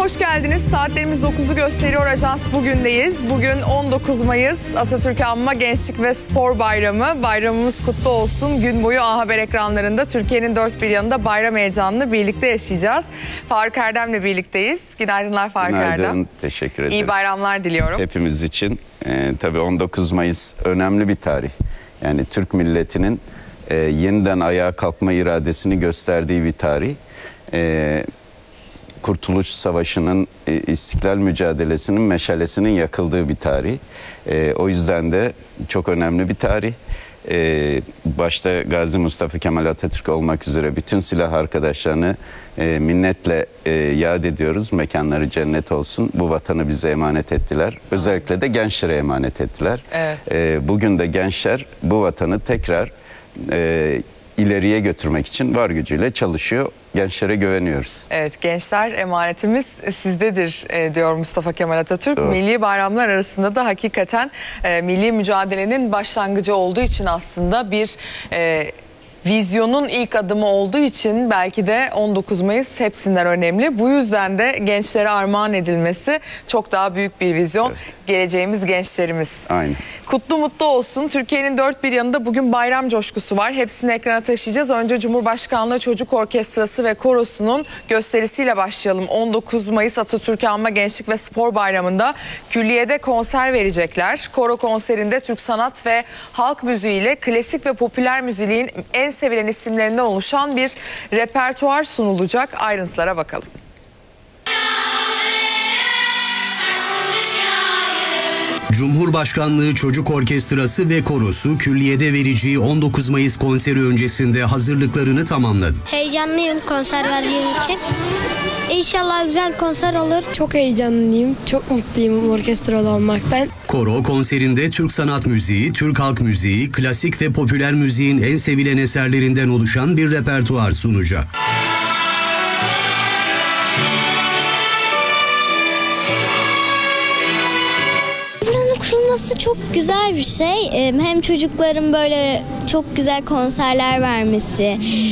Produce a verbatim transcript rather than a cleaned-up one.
hoş geldiniz. Saatlerimiz dokuzu gösteriyor. Ajans bugündeyiz. Bugün on dokuz Mayıs Atatürk Anma Gençlik ve Spor Bayramı. Bayramımız kutlu olsun. Gün boyu A Haber ekranlarında Türkiye'nin dört bir yanında bayram heyecanını birlikte yaşayacağız. Faruk Erdem'le birlikteyiz. Günaydınlar Faruk Günaydın, Erdem. teşekkür ederim. İyi bayramlar diliyorum. Hepimiz için e, tabii on dokuz Mayıs önemli bir tarih. Yani Türk milletinin e, yeniden ayağa kalkma iradesini gösterdiği bir tarih. E, Kurtuluş Savaşı'nın, e, İstiklal Mücadelesi'nin meşalesinin yakıldığı bir tarih. E, o yüzden de çok önemli bir tarih. Ee, başta Gazi Mustafa Kemal Atatürk olmak üzere bütün silah arkadaşlarını e, minnetle e, yad ediyoruz. Mekanları cennet olsun. Bu vatanı bize emanet ettiler. Özellikle de gençlere emanet ettiler. Evet. Ee, bugün de gençler bu vatanı tekrar e, ileriye götürmek için var gücüyle çalışıyor. Gençlere güveniyoruz. Evet, gençler emanetimiz sizdedir e, diyor Mustafa Kemal Atatürk. Doğru. Milli bayramlar arasında da hakikaten e, milli mücadelenin başlangıcı olduğu için aslında bir e, vizyonun ilk adımı olduğu için belki de on dokuz Mayıs hepsinden önemli. Bu yüzden de gençlere armağan edilmesi çok daha büyük bir vizyon. Evet. Geleceğimiz gençlerimiz. Aynen. Kutlu mutlu olsun. Türkiye'nin dört bir yanında bugün bayram coşkusu var. Hepsini ekrana taşıyacağız. Önce Cumhurbaşkanlığı Çocuk Orkestrası ve Korosu'nun gösterisiyle başlayalım. on dokuz Mayıs Atatürk Anma Gençlik ve Spor Bayramı'nda külliyede konser verecekler. Koro konserinde Türk sanat ve halk müziği ile klasik ve popüler müziğin en sevilen isimlerinden oluşan bir repertuar sunulacak. Ayrıntılara bakalım. Cumhurbaşkanlığı Çocuk Orkestrası ve Korosu külliyede vereceği on dokuz Mayıs konseri öncesinde hazırlıklarını tamamladı. Heyecanlıyım konser verdiğim için. İnşallah güzel konser olur. Çok heyecanlıyım, çok mutluyum orkestralı olmaktan. Koro konserinde Türk sanat müziği, Türk halk müziği, klasik ve popüler müziğin en sevilen eserlerinden oluşan bir repertuar sunacak. Buranın kurulması çok güzel bir şey. Hem çocukların böyle çok güzel konserler vermesi,